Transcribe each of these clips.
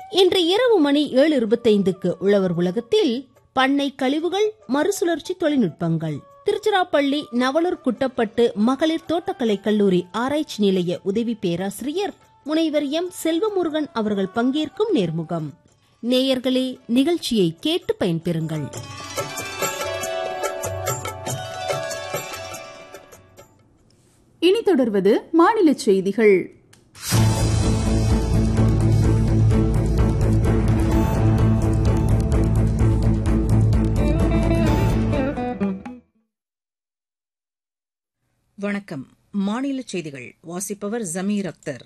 இன்று இரவு மணி 7:25க்கு உழவர் உலகத்தில் பண்ணை கழிவுகள் மறுசுழற்சி தொழில்நுட்பங்கள், திருச்சிராப்பள்ளி நவலூர் குட்டப்பட்டு மகளிர் தோட்டக்கலை கல்லூரி ஆராய்ச்சி நிலைய உதவி பேராசிரியர் முனைவர் எம் செல்வமுருகன் அவர்கள் பங்கேற்கும் நேர்முகம். நேயர்களே, நிகழ்ச்சியை கேட்டு பயன்பெறுங்கள். இனி தொடர்வது மாநில செய்திகள். வணக்கம். மாநில செய்திகள் வாசிப்பவர் ஜமீர் அக்தர்.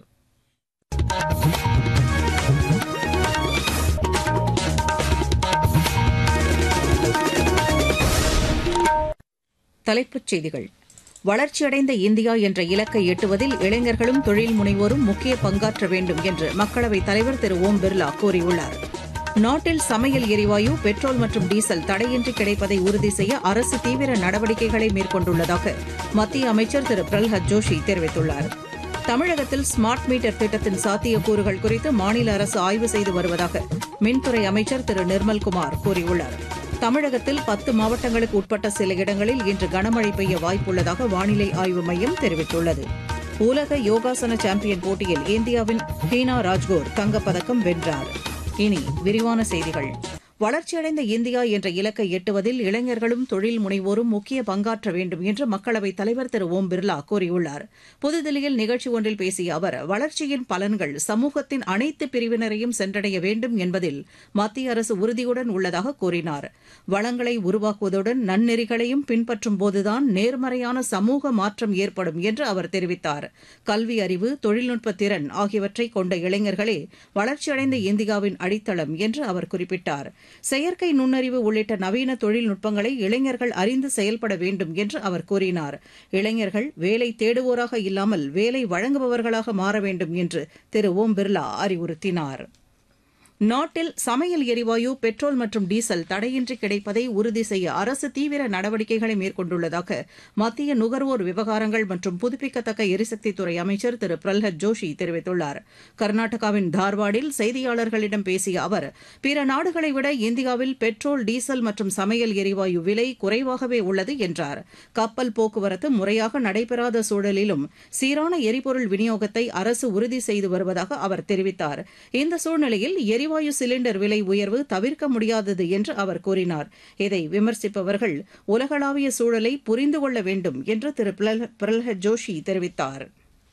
தலைப்புச் செய்திகள். வளர்ச்சியடைந்த இந்தியா என்ற இலக்கை எட்டுவதில் இளைஞர்களும் தொழில் முனைவோரும் முக்கிய பங்காற்ற வேண்டும் என்று மக்களவைத் தலைவர் திரு ஓம் பிர்லா கூறியுள்ளார். நாட்டில் சமையல் எரிவாயு, பெட்ரோல் மற்றும் டீசல் தடையின்றி கிடைப்பதை உறுதி செய்ய அரசு தீவிர நடவடிக்கைகளை மேற்கொண்டுள்ளதாக மத்திய அமைச்சர் திரு பிரல்ஹத் ஜோஷி தெரிவித்துள்ளார். தமிழகத்தில் ஸ்மார்ட் மீட்டர் திட்டத்தின் சாத்தியக்கூறுகள் குறித்து மாநில அரசு ஆய்வு செய்து வருவதாக மின்துறை அமைச்சர் திரு நிர்மல்குமார் கூறியுள்ளார். தமிழகத்தில் 10 மாவட்டங்களுக்கு உட்பட்ட சில இடங்களில் இன்று கனமழை பெய்ய வாய்ப்புள்ளதாக வானிலை ஆய்வு மையம் தெரிவித்துள்ளது. உலக யோகாசன சாம்பியன் போட்டியில் இந்தியாவின் ஹீனா ராஜ்கோர் தங்கப்பதக்கம் வென்றார். இனி விரிவான செய்திகள். வளர்ச்சியடைந்த இந்தியா என்ற இலக்கை எட்டுவதில் இளைஞர்களும் தொழில் முனைவோரும் முக்கிய பங்காற்ற வேண்டும் என்று மக்களவைத் தலைவர் திரு ஓம் பிர்லா கூறியுள்ளார். புதுதில்லியில் நிகழ்ச்சி ஒன்றில் பேசிய அவர், வளர்ச்சியின் பலன்கள் சமூகத்தின் அனைத்து பிரிவினரையும் சென்றடைய வேண்டும் என்பதில் மத்திய அரசு உறுதியுடன் உள்ளதாக கூறினார். வளங்களை உருவாக்குவதுடன் நன்னெறிகளையும் பின்பற்றும் போதுதான் நேர்மறையான சமூக மாற்றம் ஏற்படும் என்று அவர் தெரிவித்தார். கல்வி அறிவு, தொழில்நுட்ப திறன் ஆகியவற்றை கொண்ட இளைஞர்களே வளர்ச்சியடைந்த இந்தியாவின் அடித்தளம் என்று அவர் குறிப்பிட்டார். செயற்கை நுண்ணறிவு உள்ளிட்ட நவீன தொழில்நுட்பங்களை இளைஞர்கள் அறிந்து செயல்பட வேண்டும் என்று அவர் கூறினார். இளைஞர்கள் வேலை தேடுவோராக இல்லாமல் வேலை வழங்குபவர்களாக மாற வேண்டும் என்று திரு ஓம் பிர்லா அறிவுறுத்தினார். நாட்டில் சமையல் எரிவாயு, பெட்ரோல் மற்றும் டீசல் தடையின்றி கிடைப்பதை உறுதி செய்ய அரசு தீவிர நடவடிக்கைகளை மேற்கொண்டுள்ளதாக மத்திய நுகர்வோர் விவகாரங்கள் மற்றும் புதுப்பிக்கத்தக்க எரிசக்தித்துறை அமைச்சர் திரு பிரல்ஹத் ஜோஷி தெரிவித்துள்ளார். கர்நாடகாவின் தார்வாடில் செய்தியாளர்களிடம் பேசிய அவர், பிற நாடுகளை விட இந்தியாவில் பெட்ரோல், டீசல் மற்றும் சமையல் எரிவாயு விலை குறைவாகவே உள்ளது என்றார். கப்பல் போக்குவரத்து முறையாக நடைபெறாத சூழலிலும் சீரான எரிபொருள் விநியோகத்தை அரசு உறுதி செய்து வருவதாக அவர் தெரிவித்தார். இந்த சூழ்நிலையில் எரிவாயு சிலிண்டர் விலை உயர்வு தவிர்க்க முடியாதது என்று அவர் கூறினார். இதை விமர்சிப்பவர்கள் உலகளாவிய சூழலை புரிந்து கொள்ள வேண்டும் என்று திரு பிரல்ஹத் ஜோஷி தெரிவித்தார்.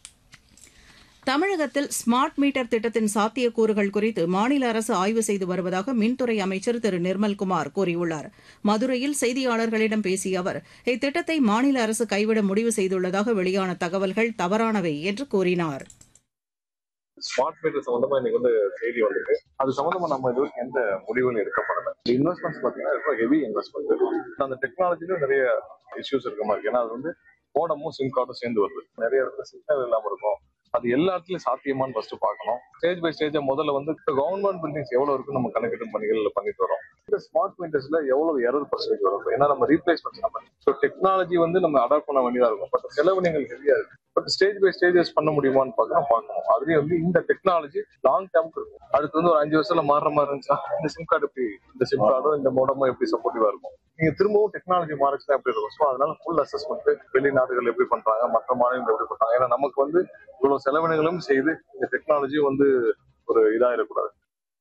தமிழகத்தில் ஸ்மார்ட் மீட்டர் திட்டத்தின் சாத்தியக்கூறுகள் குறித்து மாநில அரசு ஆய்வு செய்து வருவதாக மின்துறை அமைச்சர் திரு நிர்மல்குமார் கூறியுள்ளார். மதுரையில் செய்தியாளர்களிடம் பேசிய அவர், இத்திட்டத்தை மாநில அரசு கைவிட முடிவு செய்துள்ளதாக வெளியான தகவல்கள் தவறானவை என்று கூறினார். ஸ்மார்ட் மீட்டர் சம்பந்தமா இன்னைக்கு செய்தி வந்திருக்கு. அது சம்பந்தமா நம்ம இது வரைக்கும் எந்த முடிவுகளும் எடுக்கப்படல. இன்வெஸ்ட்மெண்ட்ஸ் பாத்தீங்கன்னா ரொம்ப ஹெவி இன்வெஸ்ட்மெண்ட். அந்த டெக்னாலஜிலும் நிறைய இஷ்யூஸ் இருக்க மாதிரி. ஏன்னா அது மோடமும் சிம் கார்டும் சேர்ந்து வருது. நிறைய இடத்துல சிக்னல் இல்லாம இருக்கும். அது எல்லா இடத்துலயும் சாத்தியமானு ஃபர்ஸ்ட் பார்க்கணும். ஸ்டேஜ் பை ஸ்டேஜா முதல்ல கவர்மெண்ட் பில்டிங்ஸ் எவ்வளவு இருக்குன்னு நம்ம கணக்கெடும் பணிகள் பண்ணிட்டு வரோம். இந்த ஸ்மார்ட் மீட்டர்ஸ்ல எவ்வளவு எரர் பர்சன்டேஜ் வரும். ஏன்னா நம்ம ரீப்ளேஸ்மெண்ட் நம்ம டெக்னாலஜி நம்ம அடாப்ட் பண்ண வேண்டியதா இருக்கும். பட் செலவு நீங்கள் ஹெவியா இருக்கு. பட் ஸ்டேஜ் பை ஸ்டேஜஸ் பண்ண முடியுமான்னு பார்க்கணும். அதுலயே இந்த டெக்னாலஜி லாங் டேர்ம் இருக்கும். அடுத்து ஒரு 5 வருஷத்துல மாறுற மாதிரி இருந்துச்சா இந்த சிம் கார்டு எப்படி, இந்த சிம் கார்டோ இந்த மோடமோ எப்படி சப்போர்ட்டிவா இருக்கும். நீங்க திரும்பவும் டெக்னாலஜி மாறிச்சுன்னா எப்படி இருக்கும். ஸோ அதனால ஃபுல் அசஸ்மெண்ட் வெளிநாடுகள் எப்படி பண்றாங்க, மற்ற மாநிலங்கள் எப்படி பண்றாங்க. ஏன்னா நமக்கு இவ்வளவு செலவினங்களும் செய்து இந்த டெக்னாலஜி ஒரு இதாயிடக்கூடாது.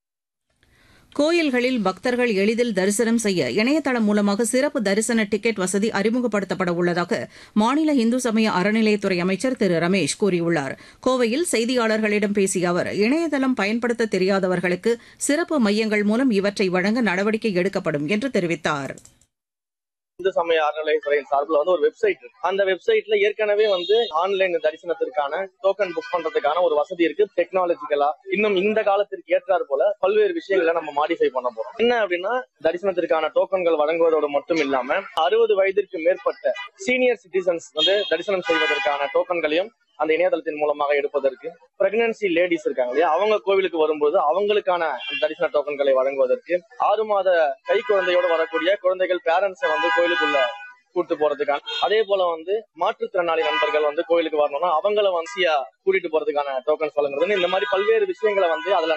கோயில்களில் பக்தர்கள் எளிதில் தரிசனம் செய்ய இணையதளம் மூலமாக சிறப்பு தரிசன டிக்கெட் வசதி அறிமுகப்படுத்தப்பட உள்ளதாக மாநில இந்து சமய அறநிலையத்துறை அமைச்சர் திரு ரமேஷ் கூறியுள்ளார். கோவையில் செய்தியாளர்களிடம் பேசிய அவர், இணையதளம் பயன்படுத்த தெரியாதவர்களுக்கு சிறப்பு மையங்கள் மூலம் இவற்றை வழங்க நடவடிக்கை எடுக்கப்படும் என்று தெரிவித்தார். இந்து சமய அறநிலையத்துறையின் சார்பில் ஒரு வெப்சைட் இருக்கு. அந்த வெப்சைட்ல ஏற்கனவே ஆன்லைன் தரிசனத்திற்கான டோக்கன் புக் பண்றதுக்கான ஒரு வசதி இருக்கு. டெக்னாலஜிக்கலா இன்னும் இந்த காலத்திற்கு ஏற்றாறு போல பல்வேறு விஷயங்களை நம்ம மாடிஃபை பண்ண போறோம். என்ன அப்படின்னா, தரிசனத்திற்கான டோக்கன்கள் வழங்குவதோடு மட்டும் இல்லாம 60 வயதிற்கு மேற்பட்ட சீனியர் சிட்டிசன்ஸ் தரிசனம் செய்வதற்கான டோக்கன்களையும் அந்த இணையதளத்தின் மூலமாக எடுப்பதற்கு, பிரெக்னன்சி லேடிஸ் இருக்காங்க இல்லையா, அவங்க கோவிலுக்கு வரும்போது அவங்களுக்கான தரிசன டோக்கன்களை வழங்குவதற்கு, 6 மாத கை குழந்தையோடு வரக்கூடிய குழந்தைகள் பேரண்ட்ஸை கோயிலுக்குள்ள கூட்டு போறதுக்கான, அதே போல மாற்றுத்திறனாளி நண்பர்கள் கோயிலுக்கு வரணும்னா அவங்கள கூட்டிட்டு போறதுக்கான டோக்கன்ஸ் வழங்குறது, இந்த மாதிரி பல்வேறு விஷயங்களை அதுல